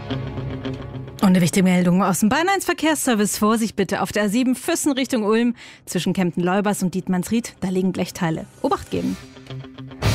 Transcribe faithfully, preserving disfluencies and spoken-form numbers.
Und eine wichtige Meldung aus dem Bahn eins Verkehrsservice. Vorsicht bitte auf der A sieben Füssen Richtung Ulm zwischen Kempten-Leubers und Dietmannsried. Da liegen Blechteile. Obacht geben.